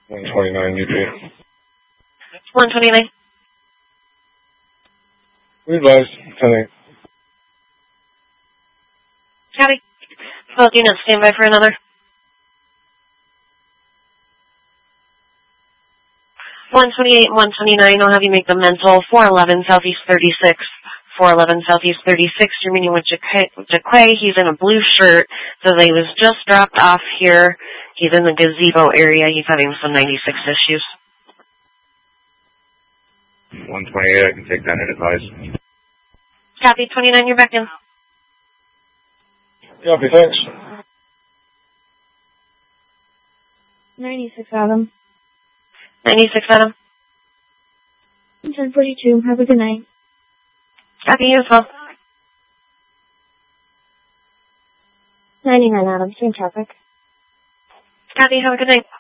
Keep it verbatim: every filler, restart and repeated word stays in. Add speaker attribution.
Speaker 1: one twenty-nine U P.
Speaker 2: one twenty-nine.
Speaker 1: We advise, ten.
Speaker 2: Copy. Both units, stand by for another. one twenty-eight and one twenty-nine, I'll have you make the mental. four eleven Southeast thirty-six. four eleven Southeast thirty-six, you're meeting with Jaquay. He's in a blue shirt, so he was just dropped off here. He's in the gazebo area. He's having some ninety-six issues.
Speaker 3: one twenty-eight, I can take that and advise.
Speaker 2: Copy, twenty-nine, you're back in.
Speaker 1: Copy, thanks.
Speaker 4: ninety-six, Adam.
Speaker 2: ninety-six, Adam.
Speaker 4: ten forty-two, have a good night.
Speaker 2: Copy, you as well.
Speaker 4: ninety-nine, Adam, same traffic.
Speaker 2: Copy, have a good night.